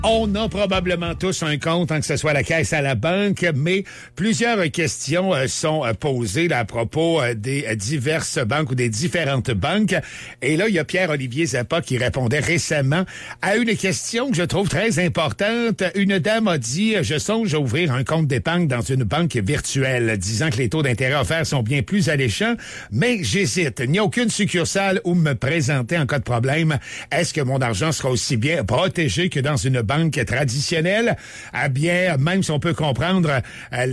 On a probablement tous un compte, que ce soit à la caisse, à la banque, mais plusieurs questions sont posées là, à propos des diverses banques ou des différentes banques. Et là, il y a Pierre-Olivier Zappa qui répondait récemment à une question que je trouve très importante. Une dame a dit « Je songe à ouvrir un compte d'épargne dans une banque virtuelle, disant que les taux d'intérêt offerts sont bien plus alléchants, mais j'hésite. Il n'y a aucune succursale où me présenter en cas de problème. Est-ce que mon argent sera aussi bien protégé que dans une banque traditionnelle? » Eh bien, même si on peut comprendre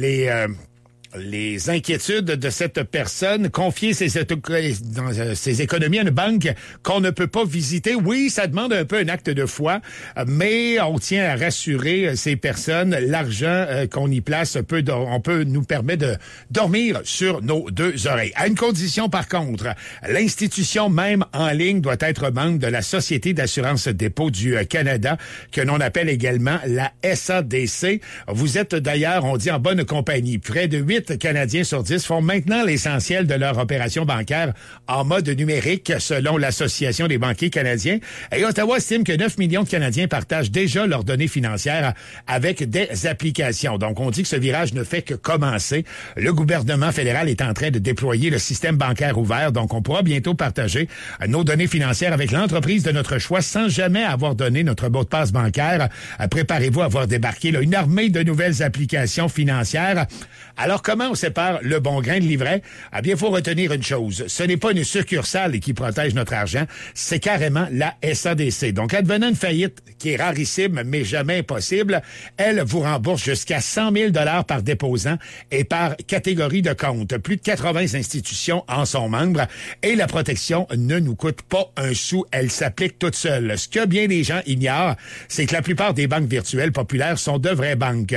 les inquiétudes de cette personne, confier ses économies à une banque qu'on ne peut pas visiter. Oui, ça demande un peu un acte de foi, mais on tient à rassurer ces personnes. L'argent qu'on y place peut nous permettre de dormir sur nos deux oreilles. À une condition, par contre, l'institution même en ligne doit être membre de la Société d'assurance dépôt du Canada, que l'on appelle également la SADC. Vous êtes d'ailleurs, on dit, en bonne compagnie. Près de 8 Canadiens sur 10 font maintenant l'essentiel de leur opération bancaire en mode numérique, selon l'Association des banquiers canadiens. Et Ottawa estime que 9 millions de Canadiens partagent déjà leurs données financières avec des applications. Donc, on dit que ce virage ne fait que commencer. Le gouvernement fédéral est en train de déployer le système bancaire ouvert. Donc, on pourra bientôt partager nos données financières avec l'entreprise de notre choix sans jamais avoir donné notre mot de passe bancaire. Préparez-vous à voir débarquer une armée de nouvelles applications financières. Alors, comment on sépare le bon grain de l'ivraie? Eh bien, il faut retenir une chose. Ce n'est pas une succursale qui protège notre argent, c'est carrément la SADC. Donc, advenant une faillite qui est rarissime, mais jamais impossible, elle vous rembourse jusqu'à 100 000 $ par déposant et par catégorie de compte. Plus de 80 institutions en sont membres et la protection ne nous coûte pas un sou. Elle s'applique toute seule. Ce que bien des gens ignorent, c'est que la plupart des banques virtuelles populaires sont de vraies banques.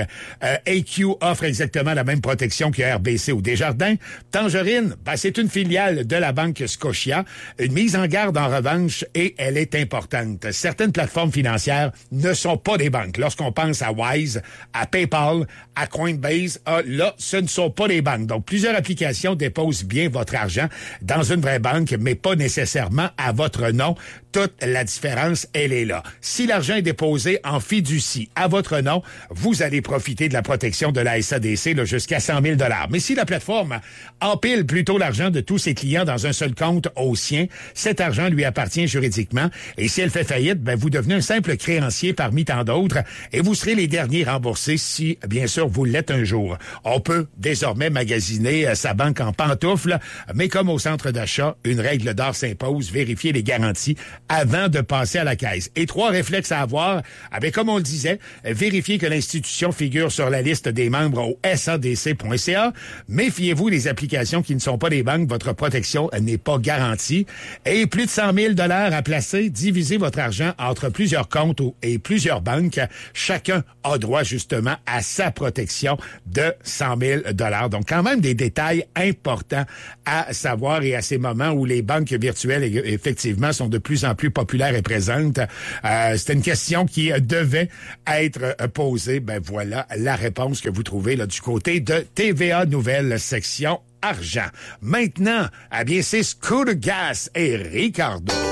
AQ offre exactement la même protection que RBC ou Desjardins. Tangerine, c'est une filiale de la banque Scotia. Une mise en garde en revanche, et elle est importante. Certaines plateformes financières ne sont pas des banques. Lorsqu'on pense à Wise, à PayPal, à Coinbase, là, ce ne sont pas des banques. Donc, plusieurs applications déposent bien votre argent dans une vraie banque, mais pas nécessairement à votre nom. Toute la différence, elle est là. Si l'argent est déposé en fiducie à votre nom, vous allez profiter de la protection de la SADC là, jusqu'à 100 000 $. Mais si la plateforme empile plutôt l'argent de tous ses clients dans un seul compte au sien, cet argent lui appartient juridiquement. Et si elle fait faillite, vous devenez un simple créancier parmi tant d'autres et vous serez les derniers remboursés si, bien sûr, vous l'êtes un jour. On peut désormais magasiner sa banque en pantoufles, mais comme au centre d'achat, une règle d'or s'impose, vérifier les garanties avant de passer à la caisse. Et 3 réflexes à avoir, comme on le disait, vérifier que l'institution figure sur la liste des membres au sadc.ca. Méfiez-vous des applications qui ne sont pas des banques. Votre protection n'est pas garantie. Et plus de 100 000 $ à placer, divisez votre argent entre plusieurs comptes et plusieurs banques. Chacun a droit justement à sa protection de 100 000 $. Donc quand même des détails importants à savoir et à ces moments où les banques virtuelles effectivement sont de plus en plus populaires et présentes. C'était une question qui devait être posée. Voilà la réponse que vous trouvez là du côté de TVA Nouvelle section argent. Maintenant, c'est Scooter Gas et Ricardo.